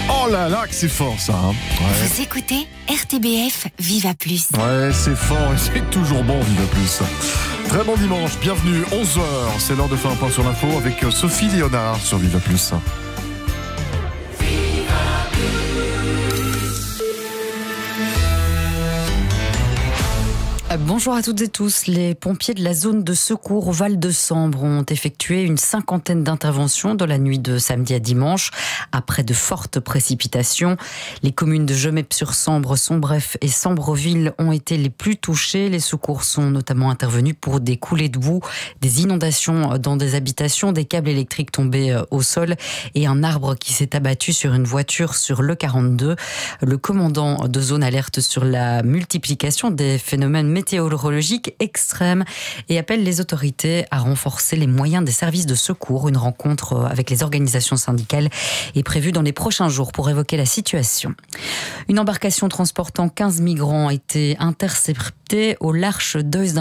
Oh là là, que c'est fort ça. Hein. Ouais. Vous écoutez RTBF Viva Plus. Ouais, c'est fort et c'est toujours bon Viva Plus. Très bon dimanche, bienvenue, 11h. C'est l'heure de faire un point sur l'info avec Sophie Léonard sur Viva Plus. Bonjour à toutes et tous. Les pompiers de la zone de secours au Val de Sambre ont effectué une 50aine d'interventions dans la nuit de samedi à dimanche. Après de fortes précipitations, les communes de Gemep-sur-Sambre, Sombref et Sambreville ont été les plus touchées. Les secours sont notamment intervenus pour des coulées de boue, des inondations dans des habitations, des câbles électriques tombés au sol et un arbre qui s'est abattu sur une voiture sur l'E42. Le commandant de zone alerte sur la multiplication des phénomènes météorologiques extrêmes et appelle les autorités à renforcer les moyens des services de secours. Une rencontre avec les organisations syndicales est prévue dans les prochains jours pour évoquer la situation. Une embarcation transportant 15 migrants a été interceptée au large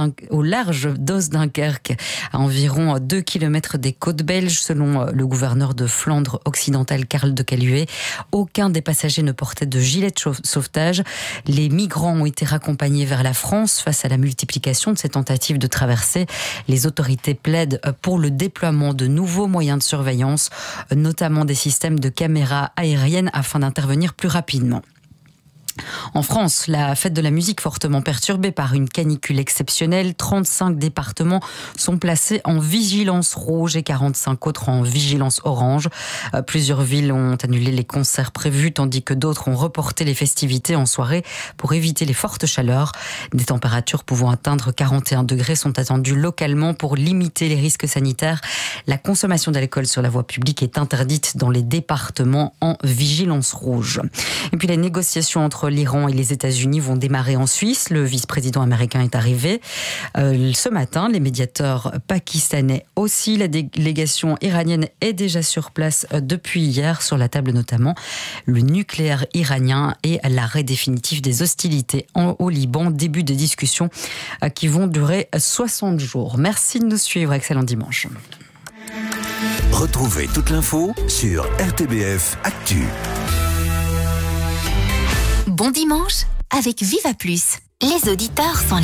d'Oos-Dunkerque, à environ 2 km des côtes belges, selon le gouverneur de Flandre occidentale, Karl de Caluet. Aucun des passagers ne portait de gilet de sauvetage. Les migrants ont été raccompagnés vers la France face à la multiplication de ces tentatives de traversée. Les autorités plaident pour le déploiement de nouveaux moyens de surveillance, notamment des systèmes de caméras aériennes afin d'intervenir plus rapidement. En France, la fête de la musique fortement perturbée par une canicule exceptionnelle. 35 départements sont placés en vigilance rouge et 45 autres en vigilance orange. Plusieurs villes ont annulé les concerts prévus, tandis que d'autres ont reporté les festivités en soirée pour éviter les fortes chaleurs. Des températures pouvant atteindre 41 degrés sont attendues localement pour limiter les risques sanitaires. La consommation d'alcool sur la voie publique est interdite dans les départements en vigilance rouge. Et puis les négociations entre l'Iran et les États-Unis vont démarrer en Suisse. Le vice-président américain est arrivé ce matin. Les médiateurs pakistanais aussi. La délégation iranienne est déjà sur place depuis hier. Sur la table notamment le nucléaire iranien et l'arrêt définitif des hostilités au Liban. Début de discussions qui vont durer 60 jours. Merci de nous suivre. Excellent dimanche. Retrouvez toute l'info sur RTBF Actu. Bon dimanche avec Viva Plus. Les auditeurs sont